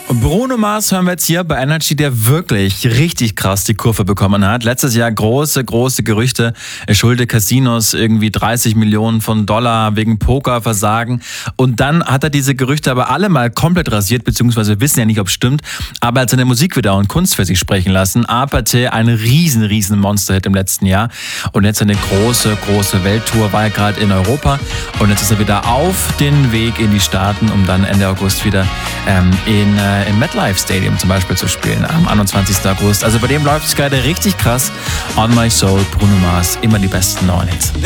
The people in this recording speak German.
Bruno Mars hören wir jetzt hier bei Energy, der wirklich richtig krass die Kurve bekommen hat. Letztes Jahr große Gerüchte. Er schuldet Casinos irgendwie 30 Millionen von Dollar wegen Pokerversagen. Und dann hat er diese Gerüchte aber alle mal komplett rasiert, beziehungsweise wissen ja nicht, ob es stimmt. Aber er hat seine Musik wieder und Kunst für sich sprechen lassen. Apathy, ein riesen Monster-Hit im letzten Jahr. Und jetzt eine große Welttour, war er gerade in Europa. Und jetzt ist er wieder auf den Weg in die Staaten, um dann Ende August wieder im MetLife Stadium zum Beispiel zu spielen, am 21. August. Also bei dem läuft es gerade richtig krass. On My Soul, Bruno Mars, immer die besten neuen Hits.